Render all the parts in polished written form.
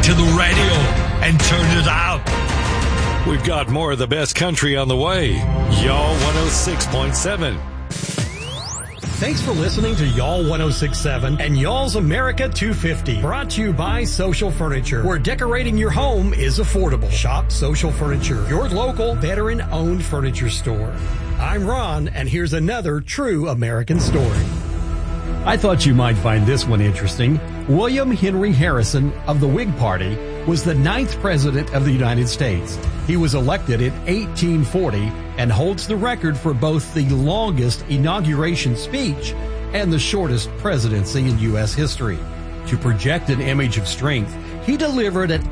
to the radio and turn it up. We've got more of the best country on the way. Y'all 106.7. Thanks for listening to Y'all 106.7 and Y'all's America 250. Brought to you by Social Furniture, where decorating your home is affordable. Shop Social Furniture, your local veteran-owned furniture store. I'm Ron, and here's another true American story. I thought you might find this one interesting. William Henry Harrison of the Whig Party was the 9th president of the United States. He was elected in 1840 and holds the record for both the longest inauguration speech and the shortest presidency in U.S. history. To project an image of strength, he delivered an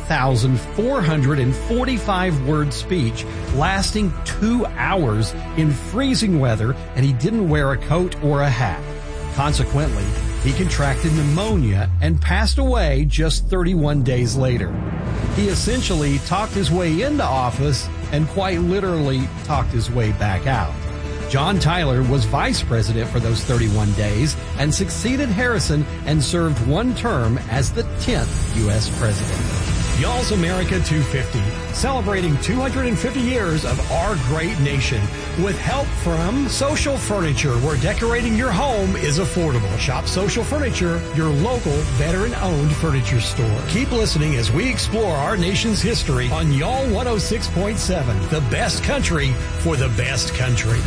8,445-word speech lasting 2 hours in freezing weather, and he didn't wear a coat or a hat. Consequently, he contracted pneumonia and passed away just 31 days later. He essentially talked his way into office and quite literally talked his way back out. John Tyler was vice president for those 31 days and succeeded Harrison and served one term as the 10th U.S. president. Y'all's America 250, celebrating 250 years of our great nation with help from Social Furniture, where decorating your home is affordable. Shop Social Furniture, your local veteran-owned furniture store. Keep listening as we explore our nation's history on Y'all 106.7, the best country for the best country.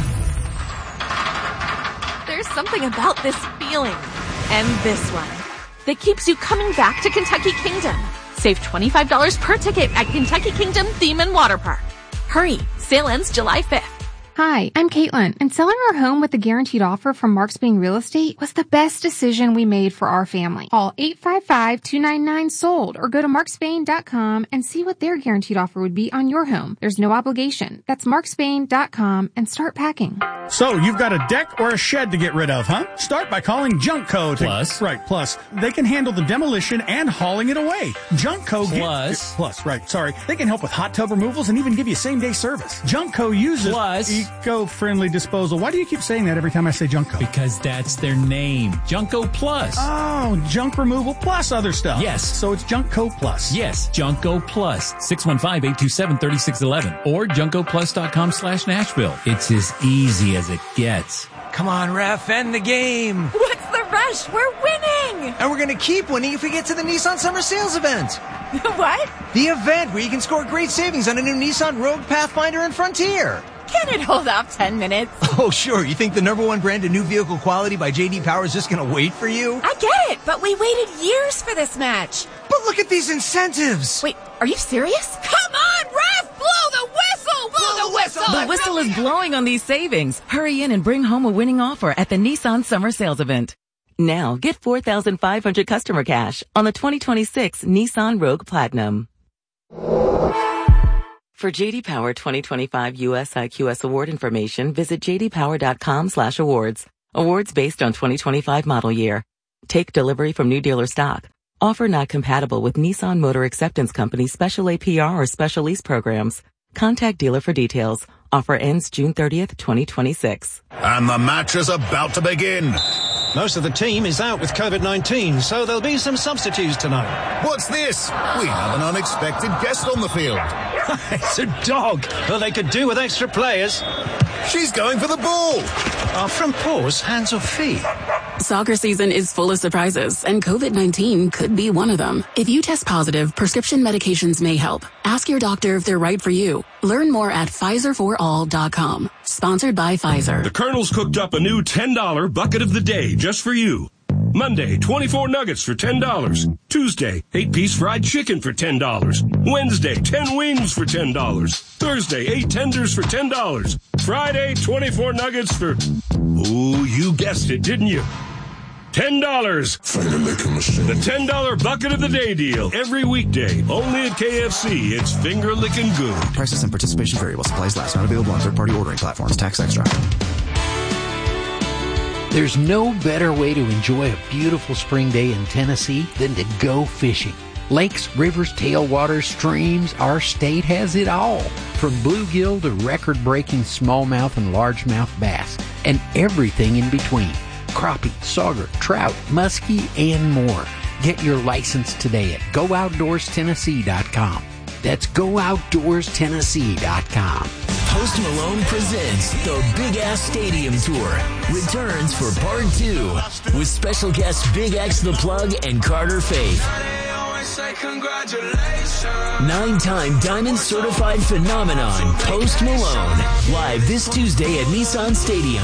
There's something about this feeling and this one that keeps you coming back to Kentucky Kingdom. Save $25 per ticket at Kentucky Kingdom Theme and Water Park. Hurry, sale ends July 5th. Hi, I'm Caitlin, and selling our home with a guaranteed offer from Marks Bain Real Estate was the best decision we made for our family. Call 855-299-SOLD or go to marksbain.com and see what their guaranteed offer would be on your home. There's no obligation. That's marksbain.com and start packing. So, you've got a deck or a shed to get rid of, huh? Start by calling Junkco. Plus. They can handle the demolition and hauling it away. Junkco Sorry. They can help with hot tub removals and even give you same-day service. Junkco uses eco-friendly disposal. Why do you keep saying that every time I say Junkco? Because that's their name. Junkco Plus. Oh, junk removal plus other stuff. Yes. So it's Junkco Plus. Yes, Junkco Plus. 615-827-3611 or JunkcoPlus.com/Nashville. It's as easy as it gets. Come on, ref, end the game. What's the rush? We're winning. And we're going to keep winning if we get to the Nissan Summer Sales event. What? The event where you can score great savings on a new Nissan Rogue, Pathfinder, and Frontier. Can it hold off 10 minutes? Oh, sure. You think the #1 brand of new vehicle quality by J.D. Power is just going to wait for you? I get it, but we waited years for this match. But look at these incentives. Wait, are you serious? Come on, ref! Blow the whistle! Blow the whistle! The whistle is blowing on these savings. Hurry in and bring home a winning offer at the Nissan Summer Sales event. Now, get 4,500 customer cash on the 2026 Nissan Rogue Platinum. For J.D. Power 2025 US IQS award information, visit jdpower.com/awards. Awards based on 2025 model year. Take delivery from new dealer stock. Offer not compatible with Nissan Motor Acceptance Company special APR or special lease programs. Contact dealer for details. Offer ends June 30th, 2026. And the match is about to begin. Most of the team is out with COVID-19, so there'll be some substitutes tonight. What's this? We have an unexpected guest on the field. It's a dog. Well, they could do with extra players. She's going for the ball. Are front paws hands or feet? Soccer season is full of surprises, and COVID-19 could be one of them. If you test positive, prescription medications may help. Ask your doctor if they're right for you. Learn more at PfizerForAll.com. Sponsored by Pfizer. The Colonel's cooked up a new $10 bucket of the day just for you. Monday, 24 nuggets for $10. Tuesday, 8-piece fried chicken for $10. Wednesday, 10 wings for $10. Thursday, 8 tenders for $10. Friday, 24 nuggets for... Ooh, you guessed it, didn't you? $10. Finger licking machine. The $10 bucket of the day deal. Every weekday. Only at KFC. It's finger licking good. Prices and participation vary while supplies last. Not available on third-party ordering platforms. Tax extra. There's no better way to enjoy a beautiful spring day in Tennessee than to go fishing. Lakes, rivers, tailwaters, streams, our state has it all. From bluegill to record-breaking smallmouth and largemouth bass, and everything in between. Crappie, sauger, trout, muskie, and more. Get your license today at GoOutdoorsTennessee.com. That's GoOutdoorsTennessee.com. Post Malone presents the Big Ass Stadium Tour. Returns for Part 2 with special guests Big X The Plug and Carter Faith. 9-time Diamond Certified Phenomenon, Post Malone. Live this Tuesday at Nissan Stadium.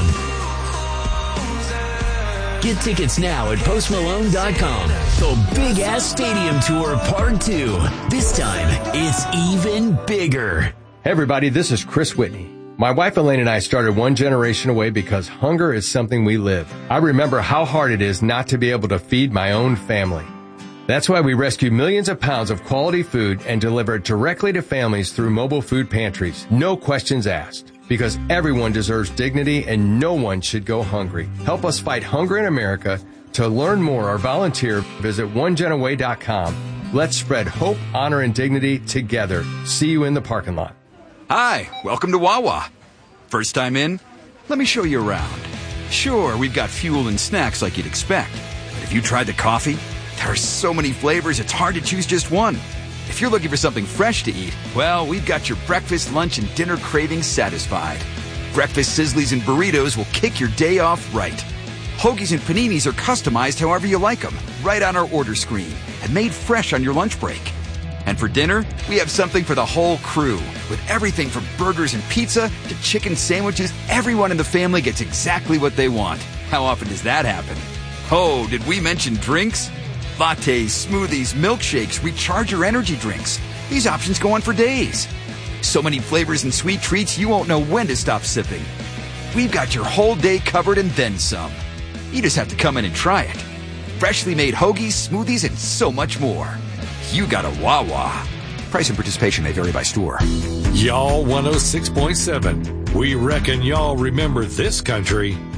Get tickets now at postmalone.com. The Big Ass Stadium Tour Part 2. This time, it's even bigger. Hey everybody, this is Chris Whitney. My wife Elaine and I started One Generation Away because hunger is something we live. I remember how hard it is not to be able to feed my own family. That's why we rescue millions of pounds of quality food and deliver it directly to families through mobile food pantries. No questions asked. Because everyone deserves dignity and no one should go hungry. Help us fight hunger in America. To learn more or volunteer, visit onegenaway.com. Let's spread hope, honor, and dignity together. See you in the parking lot. Hi, welcome to Wawa. First time in? Let me show you around. Sure, we've got fuel and snacks like you'd expect. But if you tried the coffee, there are so many flavors it's hard to choose just one. If you're looking for something fresh to eat, well, we've got your breakfast, lunch, and dinner cravings satisfied. Breakfast sizzlies and burritos will kick your day off right. Hoagies and paninis are customized however you like them, right on our order screen, and made fresh on your lunch break. And for dinner, we have something for the whole crew. With everything from burgers and pizza to chicken sandwiches, everyone in the family gets exactly what they want. How often does that happen? Oh, did we mention drinks? Lattes, smoothies, milkshakes, recharger energy drinks. These options go on for days. So many flavors and sweet treats you won't know when to stop sipping. We've got your whole day covered and then some. You just have to come in and try it. Freshly made hoagies, smoothies, and so much more. You got a Wawa. Price and participation may vary by store. Y'all 106.7. We reckon y'all remember this country.